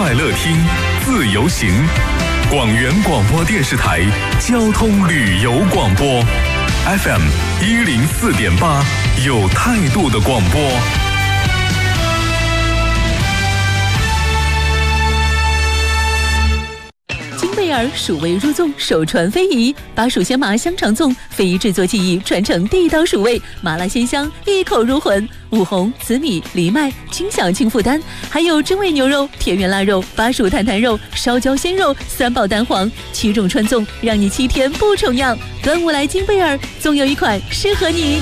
快乐听，自由行。广元广播电视台交通旅游广播 FM 104.8，有态度的广播。 贝尔蜀味入粽，首传非遗，把蜀鲜麻香肠粽非遗制作技艺传承地道蜀味，麻辣鲜香，一口入魂。五红、紫米、藜麦，轻享轻负担，还有真味牛肉、田园腊肉、巴蜀坦坦肉、烧焦鲜肉、三宝蛋黄，7种传粽，让你7天不重样。端午来金贝尔，总有一款适合你。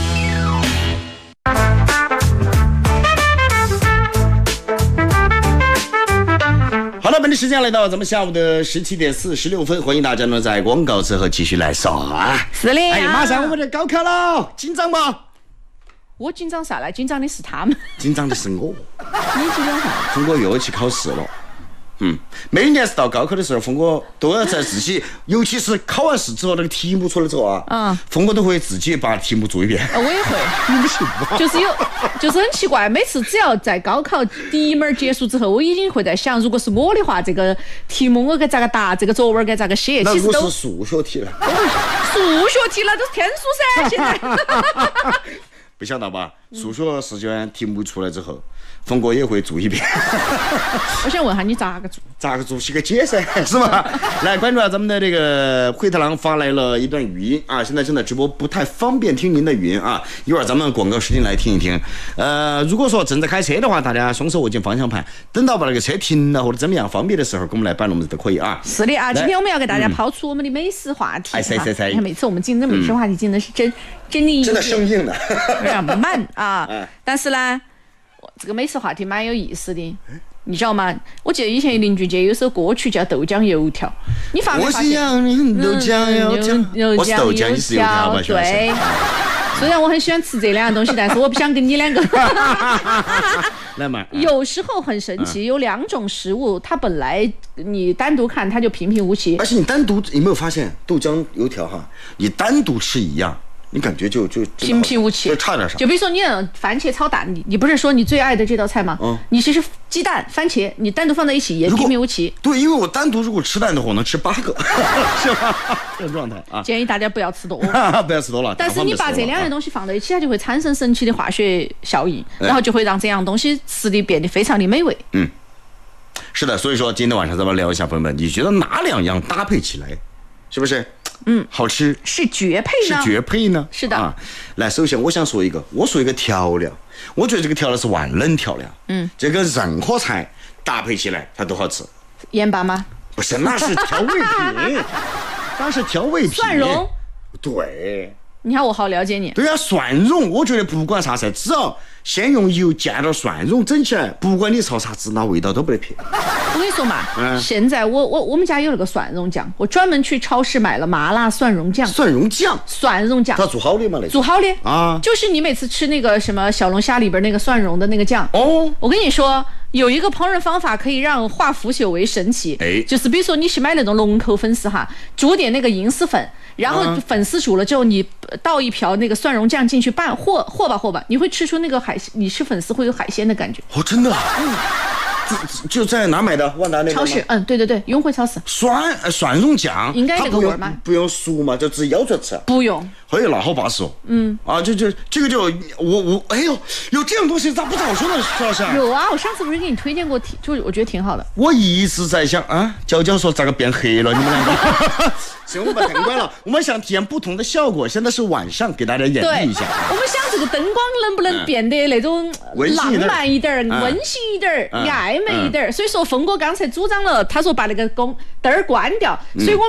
好了，本地时间来到咱们下午的17点46分，欢迎大家呢在广告之后继续来说啊。 是的呀， 马上我们的高考了，紧张吗？ 我紧张啥来？紧张的是他们。 紧张的是我。 你紧张啥？ 峰哥又要去考试了。每年是到高考的时候，峰哥都要在自己，尤其是考完试之后那个题目出来之后啊，峰哥都会自己把题目做一遍。 我也会。 你不行吗？ 就是很奇怪，每次只要在高考第一门结束之后，我已经会在想，如果是我的话，这个题目我该咋个答，这个作文该咋个写。 其实都是数学题了。 数学题那都是天数噻，现在。 不想到吧？数学试卷题目出来之后，峰哥也会做一遍。 我想问下你咋个做？ 咋个做？写个解噻，是吧？来关注下咱们的这个灰太狼发来了一段语音啊，现在正在直播，不太方便听您的语音啊，一会儿咱们广告时间来听一听。如果说正在开车的话，大家双手握紧方向盘，等到把那个车停了或者怎么样方便的时候，跟我们来摆龙门都可以啊。 是的啊，今天我们要给大家抛出我们的美食话题。你看每次我们进的美食话题进的是真的生硬的，有点慢啊。但是呢，这个美食话题蛮有意思的，你知道吗？我记得以前林俊杰有首歌曲叫《豆浆油条》，你发没发现？ 豆浆油条，我是豆浆，你是油条吧？ 对。虽然我很喜欢吃这两样东西，但是我不想跟你两个。 来嘛。 有时候很神奇，有2种食物，它本来你单独看它就平平无奇， 而且你单独有没有发现豆浆油条哈？你单独吃一样。你感觉就平平无奇， 就差点啥。 就比如说你番茄炒蛋，你不是说你最爱的这道菜吗？你其实鸡蛋、番茄，你单独放在一起也平平无奇。 对，因为我单独如果吃蛋的话，我能吃8个，是吧？这种状态啊。 建议大家不要吃多， 不要吃多了。 但是你把这2样东西放在一起，它就会产生神奇的化学效应，然后就会让这样东西吃的变得非常的美味。 是的，所以说今天晚上咱们聊一下，朋友们，你觉得哪2样搭配起来，是不是？好吃是绝配呢？ 是绝配呢？ 是的啊。 来，首先我想说一个，我说一个调料，我觉得这个调料是万能调料。这个任何菜搭配起来它都好吃。 盐巴吗？ 不是，那是调味品，那是调味品。 蒜蓉。 对。 你看我好了解你。 对啊，蒜蓉，我觉得不管啥菜，只要先用油加点蒜蓉整起来，不管你炒啥子，那味道都不得撇。 我跟你说嘛，现在我们家有那个蒜蓉酱，我专门去超市买了麻辣蒜蓉酱。 蒜蓉酱，它做好的吗？ 做好的啊， 就是你每次吃那个什么小龙虾里边那个蒜蓉的那个酱。我跟你说，有一个烹饪方法可以让化腐朽为神奇，就是比如说你去买那种龙口粉丝哈，煮点那个银丝粉，然后粉丝煮了之后，你倒一瓢那个蒜蓉酱进去拌和吧，你会吃出那个你吃粉丝会有海鲜的感觉。 真的。就在哪买的？万达那个超市。对，永辉超市。 蒜蓉酱应该这个味吗？ 不用熟嘛，就直接舀出来吃。 不用。 嘿，那好巴适哦。这个就我哎呦，有这种东西咋不早说呢？徐老师。 有啊，我上次不是给你推荐过，就我觉得挺好的。 我一直在想啊，娇说咋个变黑了？你们两个。行，我们把灯关了，我们想体验不同的效果。现在是晚上，给大家演绎一下。 我们想这个灯光能不能变得那种浪漫一点、温馨一点、暧昧一点。所以说，峰哥刚才主张了，他说把那个灯关掉，所以我